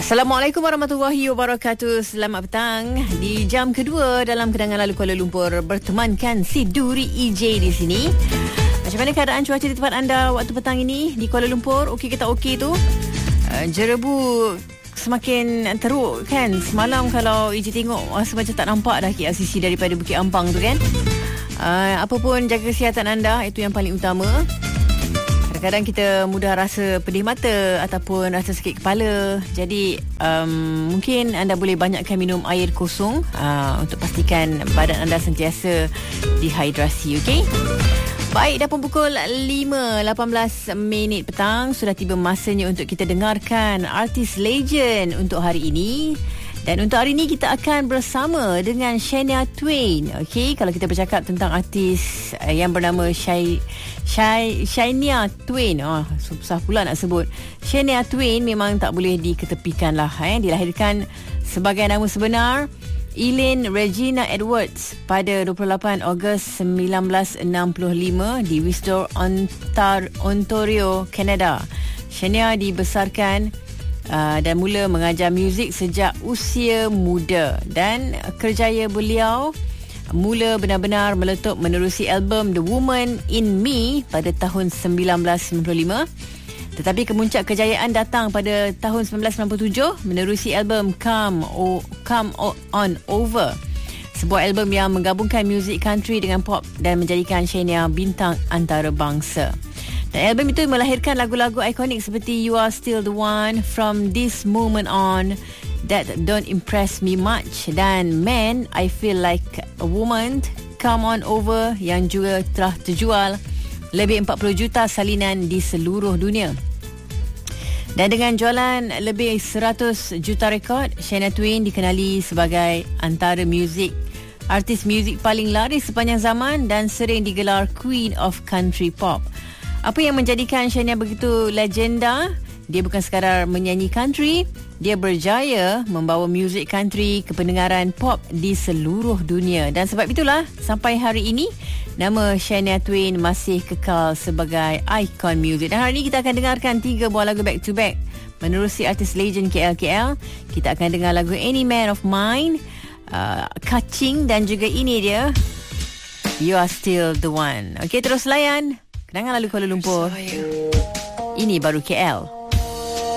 Assalamualaikum warahmatullahi wabarakatuh. Selamat petang. Di jam kedua dalam Kenangan Lalu Kuala Lumpur, bertemankan si Duri EJ di sini. Macam mana keadaan cuaca di tempat anda waktu petang ini di Kuala Lumpur? Okey kita okey tu? Jerebu semakin teruk kan? Semalam kalau EJ tengok rasa macam tak nampak dah KLCC daripada Bukit Ampang tu kan? Apa pun jaga kesihatan anda, itu yang paling utama. Kadang-kadang kita mudah rasa pedih mata ataupun rasa sakit kepala. Jadi mungkin anda boleh banyakkan minum air kosong untuk pastikan badan anda sentiasa dehidrasi, okey? Baik, dah pun pukul 5.18 petang. Sudah tiba masanya untuk kita dengarkan artis legend untuk hari ini. Dan untuk hari ini kita akan bersama dengan Shania Twain. Okey, kalau kita bercakap tentang artis yang bernama Shania Twain, susah pula nak sebut. Shania Twain memang tak boleh diketepikan lah. Dilahirkan sebagai nama sebenar Eileen Regina Edwards pada 28 Ogos 1965 di Windsor, Ontario, Kanada. Shania dibesarkan dan mula mengajar muzik sejak usia muda, dan kerjaya beliau mula benar-benar meletup menerusi album The Woman in Me pada tahun 1995. Tetapi kemuncak kejayaan datang pada tahun 1997 menerusi album Come On Over, sebuah album yang menggabungkan muzik country dengan pop dan menjadikan Shania bintang antarabangsa. Dan album itu melahirkan lagu-lagu ikonik seperti You Are Still the One, From This Moment On, That Don't Impress Me Much, dan Man, I Feel Like a Woman, Come On Over, yang juga telah terjual lebih 40 juta salinan di seluruh dunia. Dan dengan jualan lebih 100 juta rekod, Shania Twain dikenali sebagai antara artis muzik paling laris sepanjang zaman dan sering digelar Queen of Country Pop. Apa yang menjadikan Shania begitu legenda? Dia bukan sekadar menyanyi country, dia berjaya membawa muzik country ke pendengaran pop di seluruh dunia. Dan sebab itulah sampai hari ini nama Shania Twain masih kekal sebagai ikon muzik. Dan hari ini kita akan dengarkan 3 buah lagu back to back menerusi artis legend KL. Kita akan dengar lagu Any Man of Mine, Kaching, dan juga ini dia You Are Still the One. Okey, terus layan Kenangan Lalu Kuala Lumpur. Ini baru KL.